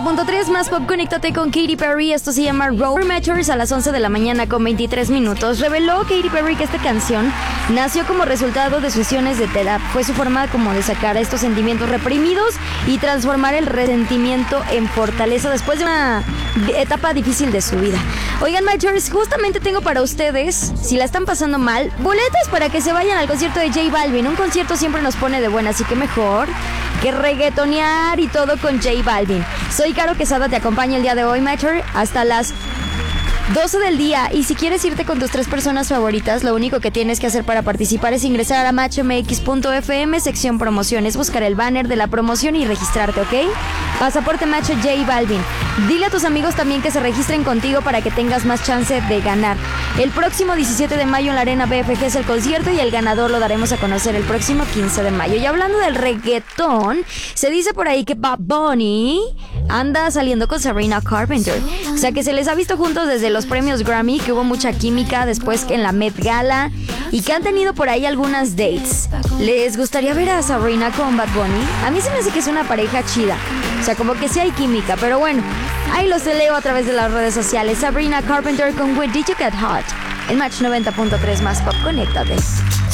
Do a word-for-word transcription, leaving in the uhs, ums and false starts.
punto tres más pop, conéctate con Katy Perry. Esto se llama Roller Matchers a las once de la mañana con veintitrés minutos. Reveló Katy Perry que esta canción nació como resultado de sesiones de terapia. Fue su forma como de sacar estos sentimientos reprimidos y transformar el resentimiento en fortaleza después de una etapa difícil de su vida. Oigan, Matchers, justamente tengo para ustedes, si la están pasando mal, boletas para que se vayan al concierto de J Balvin. Un concierto siempre nos pone de buena, así que mejor que reggaetonear y todo con J Balvin. Soy Caro Quesada, te acompaño el día de hoy, Matcher, hasta las doce del día. Y si quieres irte con tus tres personas favoritas, lo único que tienes que hacer para participar es ingresar a match m x punto f m, sección promociones, buscar el banner de la promoción y registrarte, ¿ok? Pasaporte Match J Balvin. Dile a tus amigos también que se registren contigo para que tengas más chance de ganar. El próximo diecisiete de mayo en la Arena B F G es el concierto y el ganador lo daremos a conocer el próximo quince de mayo. Y hablando del reggaetón, se dice por ahí que Bad Bunny anda saliendo con Sabrina Carpenter. O sea que se les ha visto juntos desde los premios Grammy, que hubo mucha química, después en la Met Gala, y que han tenido por ahí algunas dates. ¿Les gustaría ver a Sabrina con Bad Bunny? A mí se me hace que es una pareja chida. O sea, como que sí hay química, pero bueno, ahí los leo a través de las redes sociales. Sabrina Carpenter con When Did You Get Hot? En Match noventa punto tres más pop, conéctate.